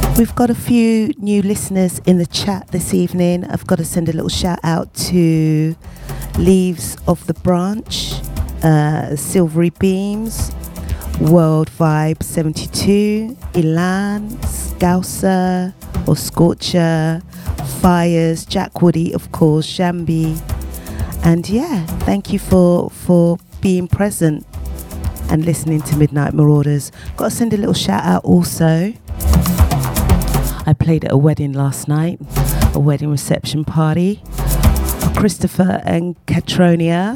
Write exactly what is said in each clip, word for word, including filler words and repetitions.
We've got a few new listeners in the chat this evening. I've got to send a little shout out to Leaves of the Branch, uh, Silvery Beams, World Vibe seventy-two, Elan, Scouser or Scorcher, Fires, Jack Woody, of course, Shambi. And yeah, thank you for, for being present and listening to Midnight Marauders. Got to send a little shout out also. I played at a wedding last night, a wedding reception party for Christopher and Katronia.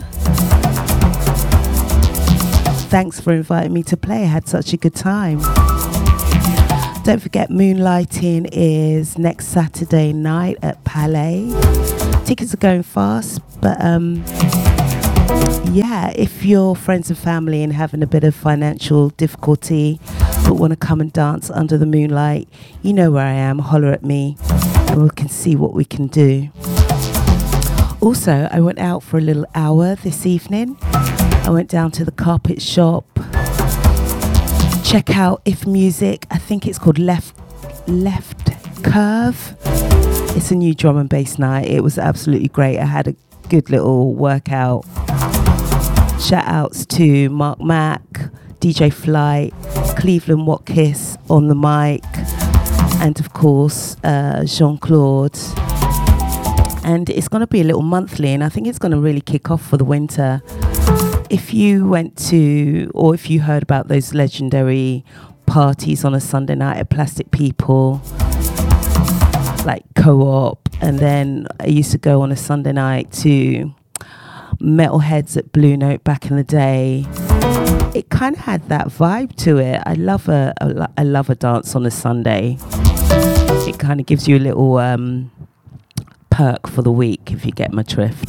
Thanks for inviting me to play. I had such a good time. Don't forget, Moonlighting is next Saturday night at Palais. Tickets are going fast, but um, yeah, if you're friends and family and having a bit of financial difficulty but want to come and dance under the moonlight, you know where I am. Holler at me and we can see what we can do. Also, I went out for a little hour this evening. I went down to the carpet shop. Check out If Music. I think it's called Left Left Curve. It's a new drum and bass night. It was absolutely great. I had a good little workout. Shout outs to Mark Mack, D J Flight, Cleveland Watkiss on the mic, and of course uh, Jean-Claude. And it's going to be a little monthly, and I think it's going to really kick off for the winter. If you went to, or if you heard about those legendary parties on a Sunday night at Plastic People, like Co-op, and then I used to go on a Sunday night to Metalheads at Blue Note back in the day. It kind of had that vibe to it. I love a, a I love a dance on a Sunday. It kind of gives you a little um, perk for the week, if you get my drift.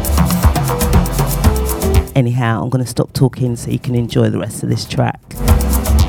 Anyhow, I'm going to stop talking so you can enjoy the rest of this track.